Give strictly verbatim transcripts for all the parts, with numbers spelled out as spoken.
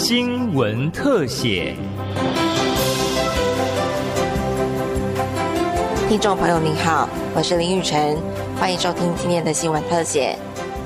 新闻特写。 听众朋友您好，我是林玉晨，欢迎收听今天的新闻特写。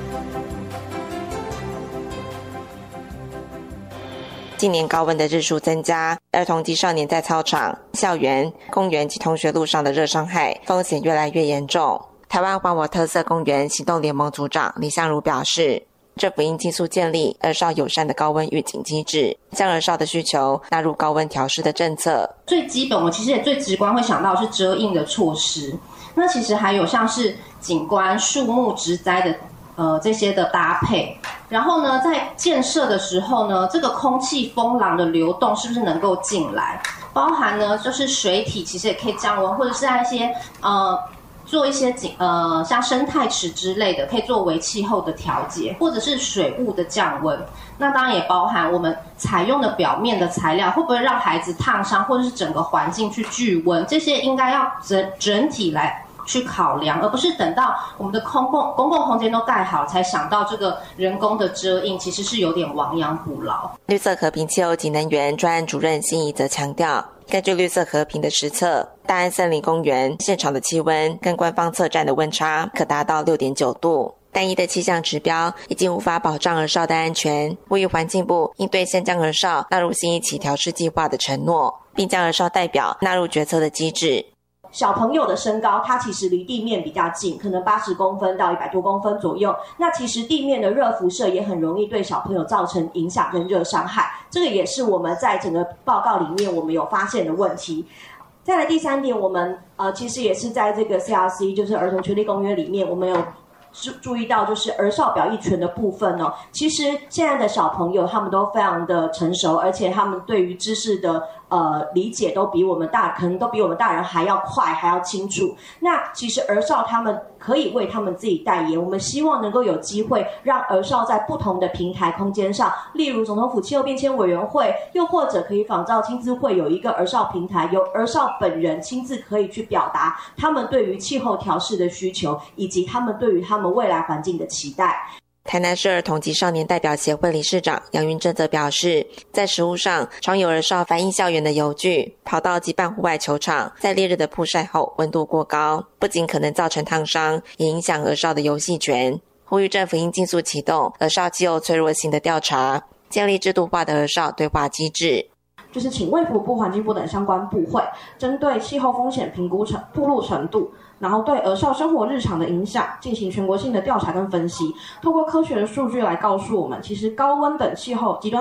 近年高温的日数增加，儿童及少年在操场、校园、公园及同学路上的热伤害风险越来越严重。台湾还我特色公园行动联盟组长李相如表示，政府应尽速建立儿少友善的高温预警机制，将儿少的需求纳入高温调适的政策。 最基本，我其实也最直观会想到的是遮阴的措施。那其实还有像是景观、树木、植栽的呃这些的搭配。然后呢，在建设的时候呢，这个空气风廊的流动是不是能够进来？包含呢，就是水体其实也可以降温，或者是在一些呃。做一些景呃像生态池之类的，可以作为气候的调节，或者是水雾的降温。那当然也包含我们采用的表面的材料会不会让孩子烫伤，或者是整个环境去聚温，这些应该要整整体来去考量，而不是等到我们的公共公共空间都盖好才想到这个人工的遮阴，其实是有点亡羊补牢。 绿色和平气候及能源专案主任辛怡则强调，根据绿色和平的实测，大安森林公园现场的气温跟官方测站的温差可达到 六点九度，单一的气象指标已经无法保障儿少的安全，呼吁环境部应兑现将儿少纳入新一期调适计划的承诺，并将儿少代表纳入决策的机制。 小朋友的身高，它其实离地面比较近，可能八十公分到一百多公分左右。那其实地面的热辐射也很容易对小朋友造成影响跟热伤害，这个也是我们在整个报告里面我们有发现的问题。再来第三点，我们呃其实也是在这个 C R C 就是儿童权利公约里面，我们有注注意到就是儿少表意权的部分哦。其实现在的小朋友他们都非常的成熟，而且他们对于知识的呃理解都比我们大，可能都比我们大人还要快，还要清楚。那其实儿少他们可以为他们自己代言，我们希望能够有机会让儿少在不同的平台空间上，例如总统府气候变迁委员会，又或者可以仿照亲子会有一个儿少平台，由儿少本人亲自可以去表达他们对于气候调适的需求，以及他们对于他们未来环境的期待。 台南市儿童及少年代表协会理事长杨云正则表示，在实务上常有儿少反映校园的游具、跑道及半户外球场在烈日的曝晒后温度过高，不仅可能造成烫伤，也影响儿少的游戏权，呼吁政府应尽速启动儿少气候脆弱性的调查，建立制度化的儿少对话机制。 就是请卫福部、环境部等相关部会针对气候风险评估程暴露程度，然后对儿少生活日常的影响进行全国性的调查跟分析，透过科学的数据来告诉我们，其实高温等气候极端